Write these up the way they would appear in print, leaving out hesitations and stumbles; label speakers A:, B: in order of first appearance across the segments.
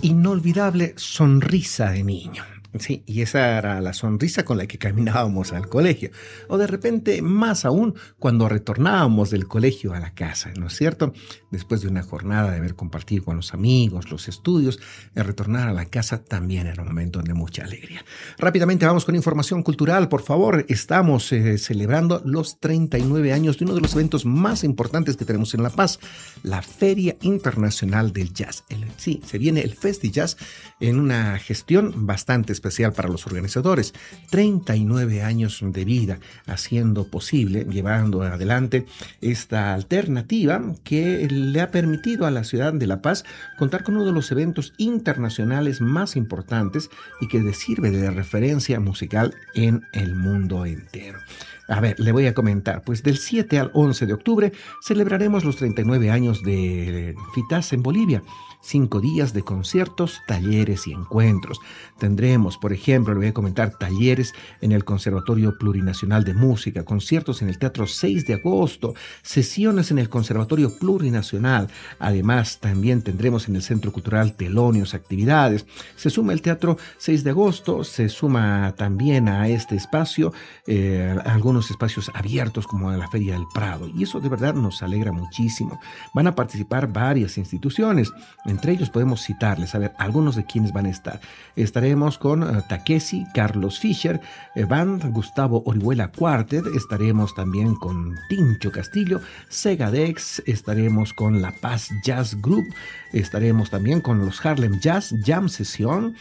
A: inolvidable sonrisa de niño. Sí, y esa era la sonrisa con la que caminábamos al colegio. O de repente, más aún, cuando retornábamos del colegio a la casa, ¿no es cierto? Después de una jornada de haber compartido con los amigos, los estudios, el retornar a la casa también era un momento de mucha alegría. Rápidamente vamos con información cultural, por favor. Estamos celebrando los 39 años de uno de los eventos más importantes que tenemos en La Paz, la Feria Internacional del Jazz. Sí, se viene el Festi Jazz en una gestión bastante especial para los organizadores. 39 años de vida haciendo posible, llevando adelante esta alternativa que le ha permitido a la ciudad de La Paz contar con uno de los eventos internacionales más importantes y que sirve de referencia musical en el mundo entero. A ver, le voy a comentar, pues del 7 al 11 de octubre celebraremos los 39 años de FITAS en Bolivia. 5 días de conciertos, talleres y encuentros. Tendremos, por ejemplo, le voy a comentar, talleres en el Conservatorio Plurinacional de Música, conciertos en el Teatro 6 de agosto, sesiones en el Conservatorio Plurinacional. Además, también tendremos en el Centro Cultural Telonios actividades. Se suma el Teatro 6 de agosto, se suma también a este espacio algunos espacios abiertos como la Feria del Prado. Y eso de verdad nos alegra muchísimo. Van a participar varias instituciones. Entre ellos podemos citarles, a ver, algunos de quienes van a estar. Estaremos con Takeshi, Carlos Fischer, Band, Gustavo Orihuela Quartet, estaremos también con Tincho Castillo, Segadex, estaremos con La Paz Jazz Group, estaremos también con los Harlem Jazz Jam Session,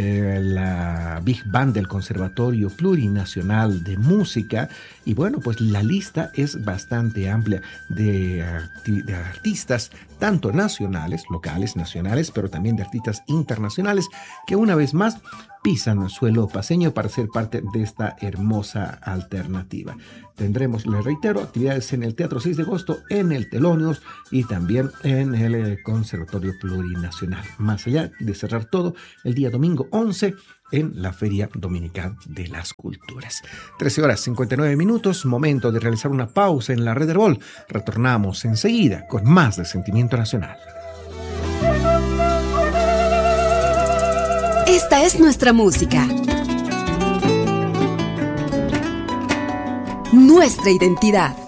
A: la Big Band del Conservatorio Plurinacional de Música, y bueno, pues la lista es bastante amplia de artistas, tanto nacionales, locales, nacionales, pero también de artistas internacionales, que una vez más pisan el suelo paceño para ser parte de esta hermosa alternativa. Tendremos, les reitero, actividades en el Teatro 6 de agosto, en el Telonios y también en el Conservatorio Plurinacional. Más allá de cerrar todo, el día domingo 11 en la Feria Dominical de las Culturas. 13 horas 59 minutos, momento de realizar una pausa en la Red Herbol. Retornamos enseguida con más de Sentimiento Nacional.
B: Esta es nuestra música, nuestra identidad.